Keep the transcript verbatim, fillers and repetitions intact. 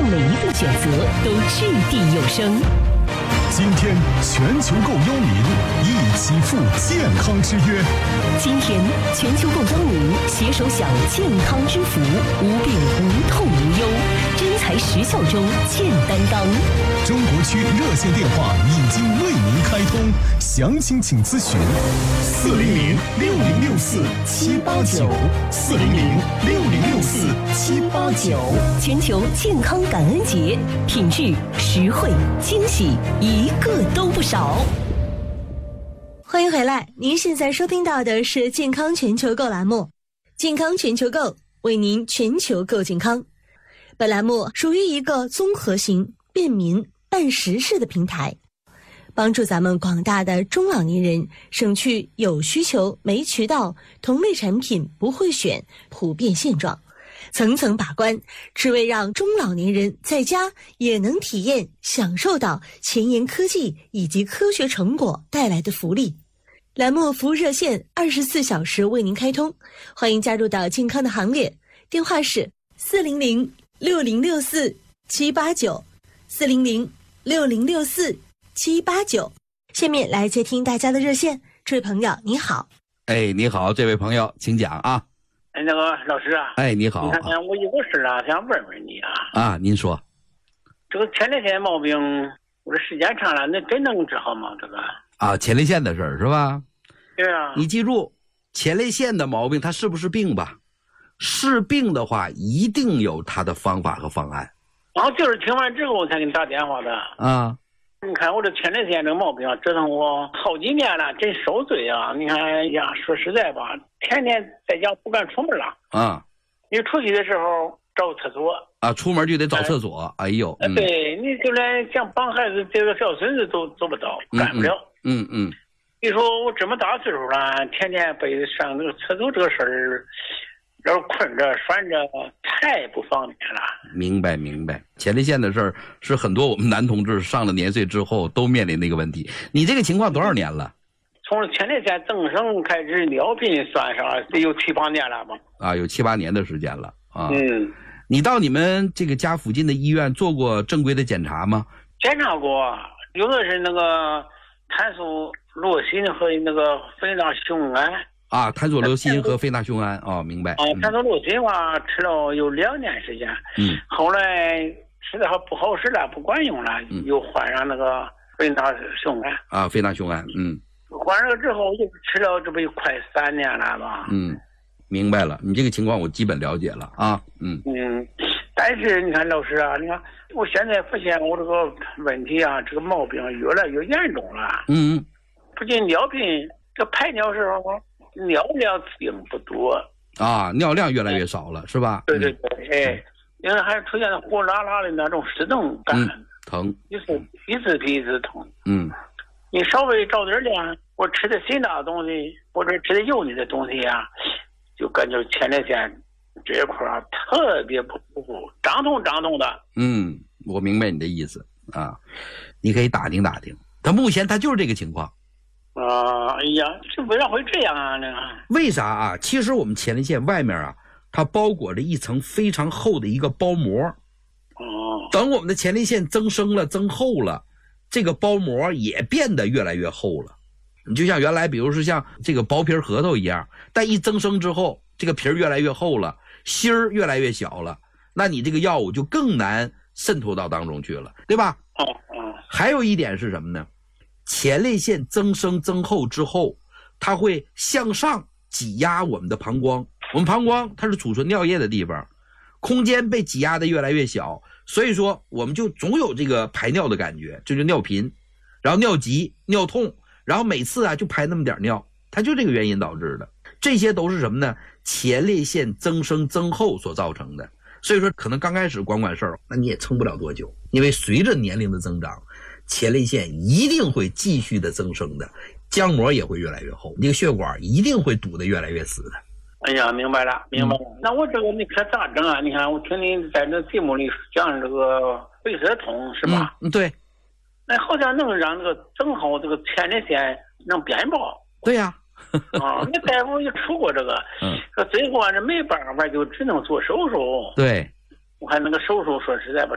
每一个选择都掷地有声。 今天全球购邀您一起赴健康之约。 今天全球购邀您携手享健康之福，无病无痛无忧，真材实效中见担当。 中国区热线电话已经为您开通，详情请咨询四零零六零六四七八九四零零六零六四七八九。 全球健康感恩节，品质、实惠、惊喜，一个都不少。 欢迎回来，您现在收听到的是健康全球购栏目，健康全球购为您全球购健康。本栏目属于一个综合型、便民、办实事的平台，帮助咱们广大的中老年人省去有需求没渠道、同类产品不会选普遍现状，层层把关，只为让中老年人在家也能体验享受到前沿科技以及科学成果带来的福利。栏目服务热线二十四小时为您开通，欢迎加入到健康的行列，电话是四零零六零六四七八九四零零六零六四七八九。下面来接听大家的热线，这位朋友你好。 哎，你好，这位朋友，请讲啊。 哎，那个老师啊， 哎，你好， 你看我有个事啊，想问问你啊。 啊，您说。 这个前列腺毛病，我这时间长了，那真能治好吗？这个啊，前列腺的事儿是吧？ 对啊。 你记住，前列腺的毛病，它是不是病吧？是病的话，一定有它的方法和方案。 然后就是听完之后我才给你打电话的。 啊。 你看我这前列腺这个毛病啊，折腾我好几年了，真受罪啊！你看呀，说实在吧，天天在家不敢出门了。 啊。 你出去的时候找厕所。 啊，出门就得找厕所。哎, 哎呦。 嗯、对，你就连想帮孩子接个小孙子都做不到，干不了。 嗯嗯。 你说我这么大岁数了，天天被上那个厕所这个事儿，要是困着拴着，太不方便了。 明白明白，前列腺的事儿是很多我们男同志上了年岁之后都面临的一个问题。你这个情况多少年了？ 从前列腺增生开始，尿频算上得有七八年了吧？ 啊，有七八年的时间了啊。 嗯。 你到你们这个家附近的医院做过正规的检查吗？ 检查过，有的是那个碳素罗辛和那个非那雄胺。 啊，碳索罗辛和非那雄胺。哦，明白。 啊，碳索罗辛话吃了有两年时间。 嗯。后来吃的还不好使了，不管用了，嗯、又换上那个非那雄胺。 啊，非那雄胺。嗯。 换上了之后，就吃了这不有快三年了吧？ 嗯，明白了，你这个情况我基本了解了啊。嗯。 嗯，但是你看老师啊，你看我现在发现我这个问题啊，这个毛病越来越严重了。 嗯。 不仅尿频，这排尿时候尿量并不多啊，尿量越来越少了，是吧？ 对对对，哎，因为还出现了火辣辣的那种湿疼感， 嗯、疼， 一次一次比一次疼。 嗯， 你稍微着点凉，我吃的辛辣的东西，或者吃的油腻的东西啊，就感觉前列腺这一块啊特别不舒服，胀痛胀痛的。 嗯，我明白你的意思啊，你可以打听打听，他目前他就是这个情况。 啊，哎呀，这为啥会这样啊？那个为啥啊？其实我们前列腺外面啊，它包裹着一层非常厚的一个包膜。 哦。 等我们的前列腺增生了、增厚了，这个包膜也变得越来越厚了。你就像原来，比如说像这个薄皮核桃一样，但一增生之后，这个皮儿越来越厚了，芯儿越来越小了，那你这个药物就更难渗透到当中去了，对吧？ 哦哦。 还有一点是什么呢？前列腺增生增厚之后，它会向上挤压我们的膀胱。我们膀胱它是储存尿液的地方，空间被挤压的越来越小，所以说我们就总有这个排尿的感觉，这就尿频，然后尿急、尿痛，然后每次啊就排那么点尿，它就这个原因导致的。这些都是什么呢？前列腺增生增厚所造成的。所以说可能刚开始管管事儿，那你也撑不了多久，因为随着年龄的增长，前列腺一定会继续的增生的，浆膜也会越来越厚，这个血管一定会堵得越来越死的。 哎呀，明白了，明白了。嗯、那我这个你可咋整啊？你看，我听你在这节目里讲这个肺塞痛是吧？ 嗯，对。 那好像能让这个正好这个前列腺能变薄。 对呀、 啊。啊，那大夫也出过这个， 嗯， 说最后啊，这没办法，就只能做手术。 对。 我看那个手术，说实在吧。